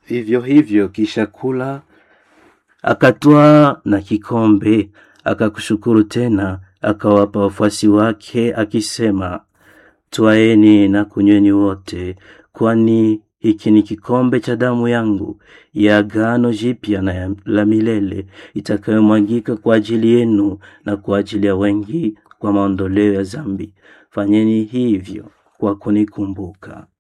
Vivyo hivyo kisha kula, akatwaa na kikombe, akakushukuru tena, akawapa wafuasi wake akisema, twaeni na kunyweni wote, kwani hiki ni kikombe cha damu yangu ya agano jipya na la milele, itakayomwagika kwa ajili yenu na kwa ajili ya wengi kwa maondoleo ya dhambi. Fanyeni hivyo kwa kunikumbuka.